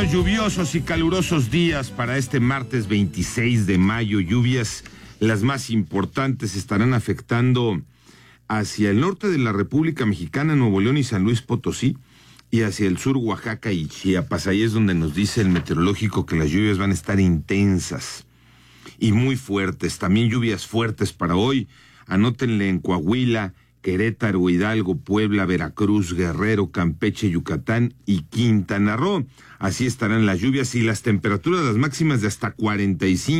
los lluviosos y calurosos días para este martes 26 de mayo. Lluvias, las más importantes, estarán afectando hacia el norte de la República Mexicana, Nuevo León y San Luis Potosí, y hacia el sur, Oaxaca y Chiapas. Ahí es donde nos dice el meteorológico que las lluvias van a estar intensas y muy fuertes. También lluvias fuertes para hoy. Anótenle en Coahuila, Querétaro, Hidalgo, Puebla, Veracruz, Guerrero, Campeche, Yucatán y Quintana Roo. Así estarán las lluvias y las temperaturas, las máximas de hasta 45.